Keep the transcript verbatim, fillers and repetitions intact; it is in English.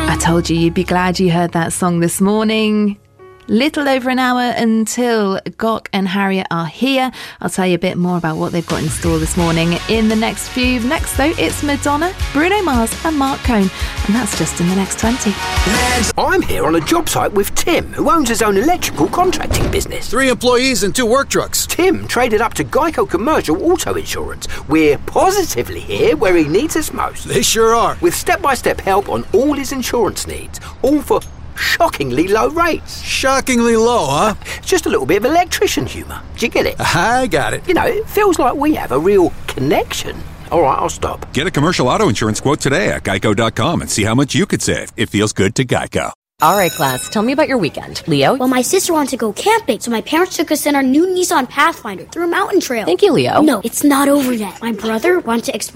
I told you you'd be glad you heard that song this morning. Little over an hour until Gok and Harriet are here. I'll tell you a bit more about what they've got in store this morning in the next few. Next, though, it's Madonna, Bruno Mars and Mark Cohn. And that's just in the next twenty. I'm here on a job site with Tim, who owns his own electrical contracting business. Three employees and two work trucks. Tim traded up to Geico Commercial Auto Insurance. We're positively here where he needs us most. They sure are. With step-by-step help on all his insurance needs. All for shockingly low rates. Shockingly low, huh? Just a little bit of electrician humour. Do you get it? I got it. You know, it feels like we have a real connection. All right, I'll stop. Get a commercial auto insurance quote today at geico dot com and see how much you could save. It feels good to Geico. All right, class, tell me about your weekend. Leo? Well, my sister wanted to go camping, so my parents took us in our new Nissan Pathfinder through a mountain trail. Thank you, Leo. No, it's not over yet. My brother wanted to explore